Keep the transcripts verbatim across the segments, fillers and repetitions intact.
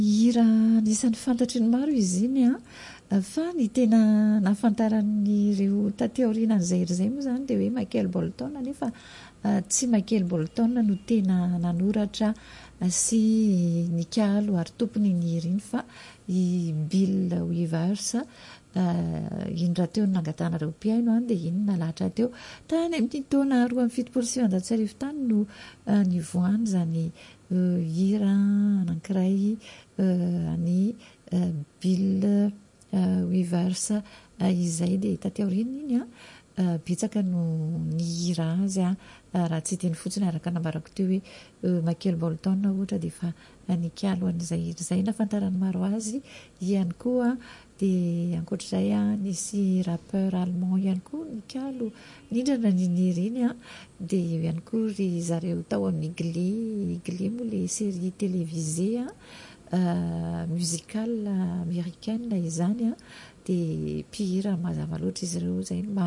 hira anisan'ny fantatry ny maro izy iny a fa ny tena nafantaran'ireo taty aorianan'izay ry zay moa zany dia hoe Michael Bolton nefa tsy Michael Bolton no tena nanoratra sy nikalo ary tompony ny hira iny fa i Bill Withers iny raha teo nangatanareo piaino any dia iny nalahatra teo tany amin'ny taona roa amby fitopolo sy sivinjato sy arivo tany no nivoahany zany hira anankiray any Bill Withers izay dia taty aoriana iny a betsaka no ny hira azy a raha tsy teny fotsiny araka nambarako teo hoe Michael Bolton ohatra dia efa nikalo an'izay hira izay nafantarany maro azy ihany koa dia ankoatr'izay a nisy rappeur allemand ihany koa nikalo nindrana ny hira iny a dia eo ihany koa ry zareo tao amin'ny Glee Glee moa ilay série télévisée a musicale américaine izany a dia mpihira mazava loatra izy ireo izay mba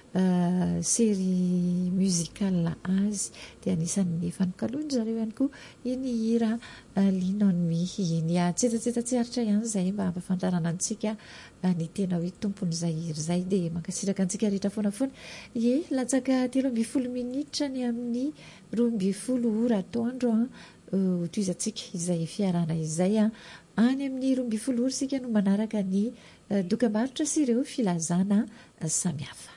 série musicale azy dia anisan'ny efa nikaloiny zareo ihany koa iny hira Lean on Me iny tsetsatsetsatseritra ihany izay mba hampafantarana antsika ny tena hoe tompon'izay hira izay dia mankasitraka antsika rehetra foana foana ie latsaka telo amby folo minitra ny amin'ny roa amby folo ora atoandro ho toizantsika izay fiarana izay a any amin'ny roa amby folo ora sika no manaraka ny dokam-barotra sy ireo filazana samihafa.